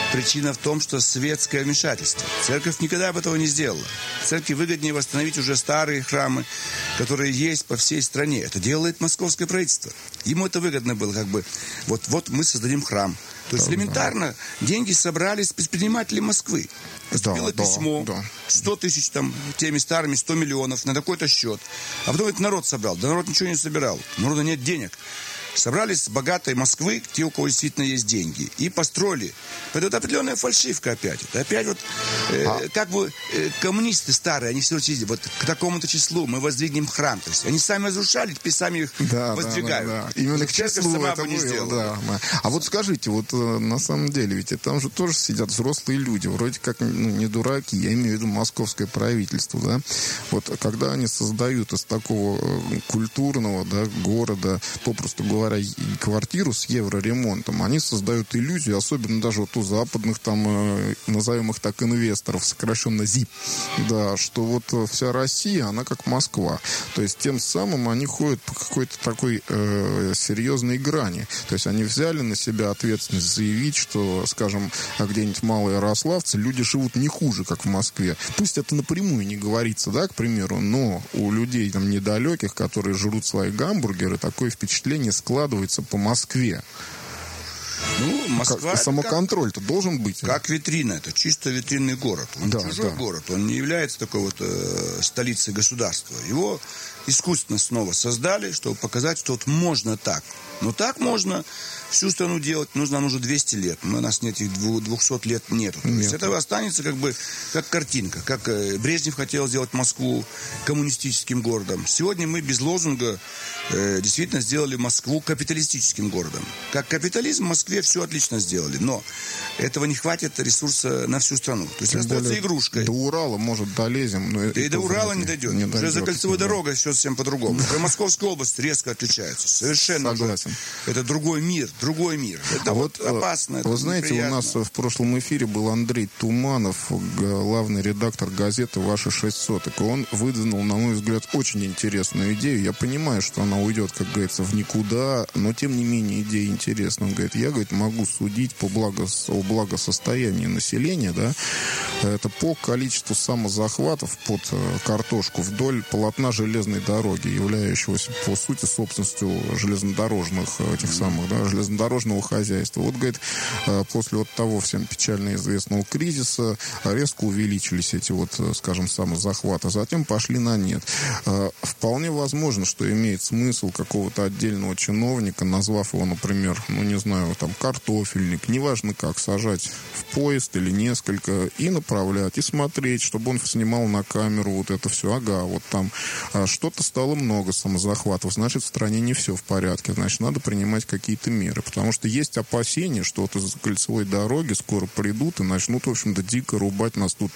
Причина в том, что светское вмешательство. Церковь никогда бы этого не сделала. Церкви выгоднее восстановить уже старые храмы, которые есть по всей стране. Это делает московское правительство. Ему это выгодно было, как бы, вот мы создадим храм. То есть элементарно деньги собрали с предпринимателей Москвы. Поступило письмо, 100 тысяч там, теми старыми, 100 миллионов на такой-то счет. А потом это народ собрал. Да народ ничего не собирал. У народа нет денег. Собрались с богатой Москвы, те, у кого действительно есть деньги, и построили. Это определенная фальшивка опять. Это опять вот, как бы коммунисты старые, они все сидели, вот к такому-то числу мы воздвигнем храм. То есть они сами разрушали, теперь сами их воздвигают. Да. Именно к числу сама это бы не сделала. Да. А вот скажите, вот на самом деле, ведь там же тоже сидят взрослые люди, вроде как не дураки, я имею в виду московское правительство, да? Вот когда они создают из такого культурного, да, города, попросту говоря, квартиру с евроремонтом, они создают иллюзию, особенно даже вот у западных, там, назовем их так, инвесторов, сокращенно ЗИП, да, что вот вся Россия, она как Москва. То есть тем самым они ходят по какой-то такой серьезной грани. То есть они взяли на себя ответственность заявить, что, скажем, где-нибудь малые ярославцы, люди живут не хуже, как в Москве. Пусть это напрямую не говорится, да, к примеру, но у людей там недалеких, которые жрут свои гамбургеры, такое впечатление складывается по Москве. Ну, Москва... Самоконтроль-то должен быть. Как витрина. Это чисто витринный город. Он чужой город. Он не является такой вот столицей государства. Его искусственно снова создали, чтобы показать, что вот можно так. Но так можно всю страну делать. Нам уже 200 лет. У нас нет этих 200 лет нету. То есть это останется как бы как картинка. Как Брежнев хотел сделать Москву коммунистическим городом. Сегодня мы без лозунга действительно сделали Москву капиталистическим городом. Как капитализм в Москве все отлично сделали. Но этого не хватит ресурса на всю страну. То есть остается игрушкой. До Урала, может, долезем. Но и до Урала не дойдет. Уже за кольцевой дорогой все совсем по-другому. Московская область резко отличается. Совершенно. Согласен. Это другой мир. Это вот опасно. Вы знаете, у нас в прошлом эфире был Андрей Туманов, главный редактор газеты «Ваши 6 соток». И он выдвинул, на мой взгляд, очень интересную идею. Я понимаю, что она уйдет, как говорится, в никуда, но, тем не менее, идея интересна. Он говорит, я, могу судить о благосостоянии населения, да, это по количеству самозахватов под картошку вдоль полотна железной дороги, являющегося, по сути, собственностью железнодорожных этих самых, да, железнодорожного хозяйства. Вот, говорит, после вот того всем печально известного кризиса резко увеличились эти вот, скажем, самозахваты, а затем пошли на нет. Вполне возможно, что имеет смысл какого-то отдельного чиновника, назвав его, например, не знаю, там, картофельник, неважно как, сажать в поезд или несколько и направлять, и смотреть, чтобы он снимал на камеру вот это все. Ага, вот там что-то стало много самозахватов, значит, в стране не все в порядке, значит, надо принимать какие-то меры, потому что есть опасения, что вот из кольцевой дороги скоро придут и начнут, в общем-то, дико рубать нас тут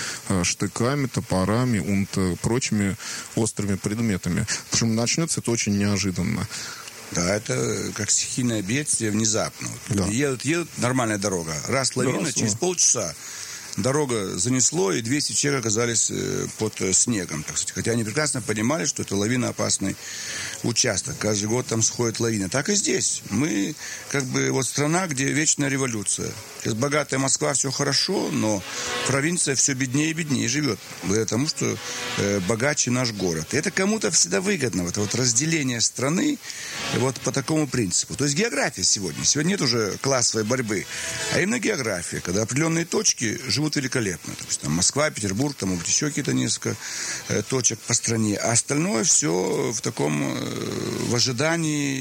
штыками, топорами, прочими острыми предметами. Причем начнется это очень неожиданно. Да, это как стихийное бедствие внезапно. Да. Едут, нормальная дорога. Раз лавина, через полчаса дорога занесло, и 200 человек оказались под снегом, так сказать. Хотя они прекрасно понимали, что это лавиноопасный участок. Каждый год там сходит лавина. Так и здесь. Мы как бы вот страна, где вечная революция. Сейчас богатая Москва, все хорошо, но провинция все беднее и беднее живет. Потому что богаче наш город. И это кому-то всегда выгодно. Это вот разделение страны вот по такому принципу. То есть география сегодня. Сегодня нет уже классовой борьбы, а именно география, когда определенные точки живут великолепно. То есть там Москва, Петербург, там вот еще какие-то несколько точек по стране. А остальное все в таком в ожидании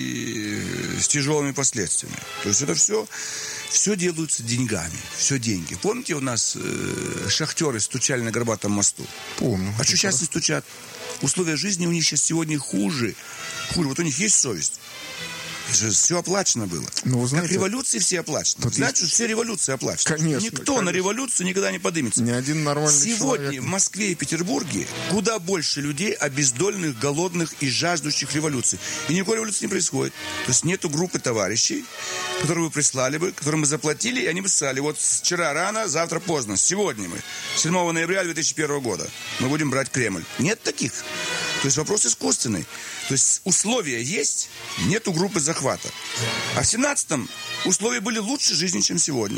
и с тяжелыми последствиями. То есть это все делается деньгами. Все деньги. Помните, у нас шахтеры стучали на Горбатом мосту? Помню. А что сейчас не стучат? Условия жизни у них сейчас сегодня хуже. Вот у них есть совесть. Все оплачено было. Ну, знаете, как революции все оплачены. Значит, все революции оплачены. Конечно, Никто на революцию никогда не поднимется. Ни один нормальный Сегодня человек. В Москве и Петербурге куда больше людей обездоленных, голодных и жаждущих революции. И никакой революции не происходит. То есть нету группы товарищей, которые вы прислали бы, которым мы заплатили, и они бы сказали, вот вчера рано, завтра поздно. Сегодня мы, 7 ноября 2001 года, мы будем брать Кремль. Нет таких. То есть вопрос искусственный. То есть условия есть, нету группы захвата. А в 17-м условия были лучше жизни, чем сегодня.